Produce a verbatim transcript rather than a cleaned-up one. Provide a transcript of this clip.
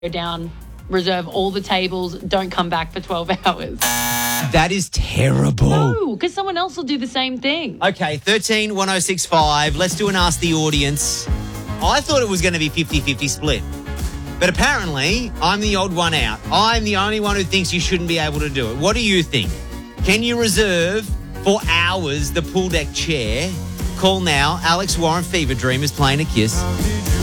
go down, reserve all the tables, don't come back for twelve hours. That is terrible. No, because someone else will do the same thing. Okay, thirteen one oh six five. Let's do an Ask the Audience. I thought it was going to be fifty-fifty split. But apparently, I'm the odd one out. I'm the only one who thinks you shouldn't be able to do it. What do you think? Can you reserve for hours the pool deck chair? Call now. Alex Warren, Fever Dream is playing a Kiss.